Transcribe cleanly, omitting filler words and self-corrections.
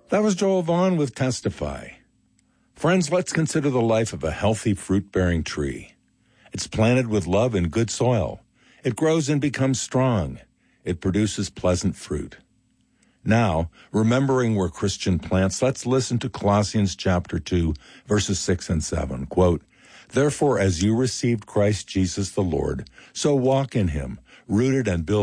That was Joel Vaughn with Testify. Friends, let's consider the life of a healthy fruit-bearing tree. It's planted with love in good soil. It grows and becomes strong. It produces pleasant fruit. Now, remembering we're Christian plants, let's listen to Colossians chapter 2, verses 6 and 7. Quote, "Therefore, as you received Christ Jesus the Lord, so walk in him, rooted and built